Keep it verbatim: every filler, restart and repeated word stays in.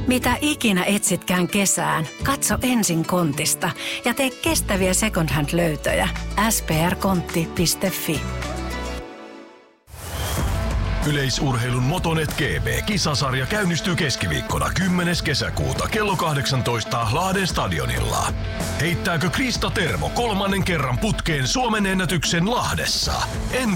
Mitä ikinä etsitkään kesään, katso ensin Kontista ja tee kestäviä second hand-löytöjä. s p r kontti piste f i. Yleisurheilun Motonet G B-kisasarja käynnistyy keskiviikkona kymmenes kesäkuuta kello kahdeksantoista Lahden stadionilla. Heittääkö Krista Tervo kolmannen kerran putkeen Suomen ennätyksen Lahdessa? En